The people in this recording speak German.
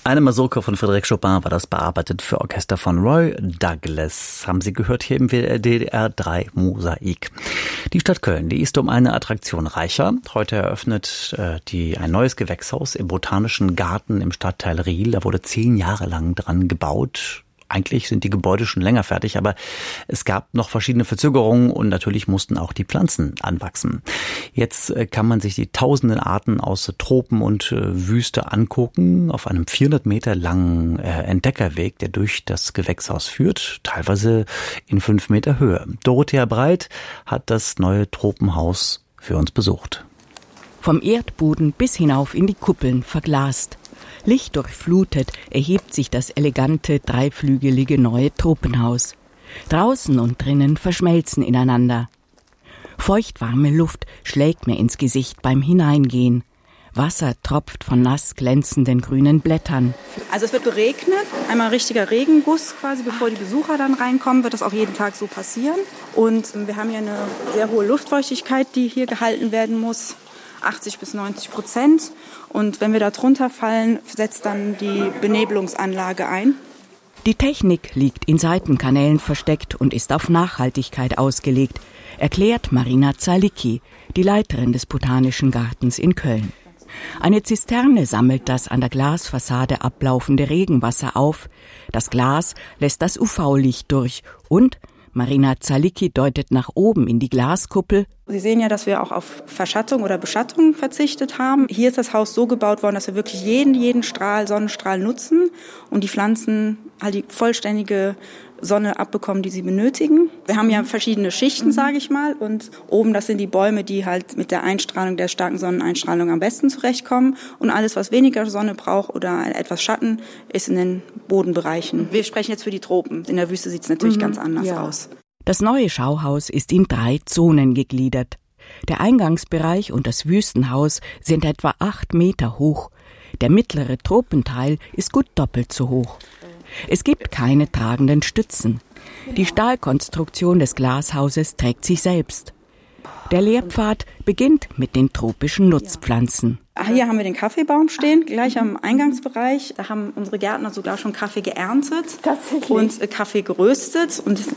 Eine Mazurka von Frédéric Chopin war das, bearbeitet für Orchester von Roy Douglas. Haben Sie gehört hier im WDR 3 Mosaik. Die Stadt Köln, die ist um eine Attraktion reicher. Heute eröffnet ein neues Gewächshaus im Botanischen Garten im Stadtteil Riehl. Da wurde 10 Jahre lang dran gebaut. Eigentlich sind die Gebäude schon länger fertig, aber es gab noch verschiedene Verzögerungen und natürlich mussten auch die Pflanzen anwachsen. Jetzt kann man sich die tausenden Arten aus Tropen und Wüste angucken auf einem 400 Meter langen Entdeckerweg, der durch das Gewächshaus führt, teilweise in 5 Meter Höhe. Dorothea Breit hat das neue Tropenhaus für uns besucht. Vom Erdboden bis hinauf in die Kuppeln verglast. Lichtdurchflutet erhebt sich das elegante, dreiflügelige neue Tropenhaus. Draußen und drinnen verschmelzen ineinander. Feuchtwarme Luft schlägt mir ins Gesicht beim Hineingehen. Wasser tropft von nass glänzenden grünen Blättern. Also es wird geregnet, einmal richtiger Regenguss quasi, bevor die Besucher dann reinkommen, wird das auch jeden Tag so passieren. Und wir haben hier eine sehr hohe Luftfeuchtigkeit, die hier gehalten werden muss. 80-90%. Und wenn wir da drunter fallen, setzt dann die Benebelungsanlage ein. Die Technik liegt in Seitenkanälen versteckt und ist auf Nachhaltigkeit ausgelegt, erklärt Marina Zalicki, die Leiterin des Botanischen Gartens in Köln. Eine Zisterne sammelt das an der Glasfassade ablaufende Regenwasser auf. Das Glas lässt das UV-Licht durch und Marina Zalicki deutet nach oben in die Glaskuppel. Sie sehen ja, dass wir auch auf Verschattung oder Beschattung verzichtet haben. Hier ist das Haus so gebaut worden, dass wir wirklich jeden Sonnenstrahl nutzen und die Pflanzen halt die vollständige Sonne abbekommen, die sie benötigen. Wir haben ja verschiedene Schichten, sage ich mal, und oben, das sind die Bäume, die halt mit der Einstrahlung, der starken Sonneneinstrahlung am besten zurechtkommen. Und alles, was weniger Sonne braucht oder etwas Schatten, ist in den Bodenbereichen. Wir sprechen jetzt für die Tropen. In der Wüste sieht es natürlich ganz anders aus. Das neue Schauhaus ist in 3 Zonen gegliedert. Der Eingangsbereich und das Wüstenhaus sind etwa 8 Meter hoch. Der mittlere Tropenteil ist gut doppelt so hoch. Es gibt keine tragenden Stützen. Die Stahlkonstruktion des Glashauses trägt sich selbst. Der Lehrpfad beginnt mit den tropischen Nutzpflanzen. Hier haben wir den Kaffeebaum stehen, gleich am Eingangsbereich. Da haben unsere Gärtner sogar schon Kaffee geerntet und Kaffee geröstet. Und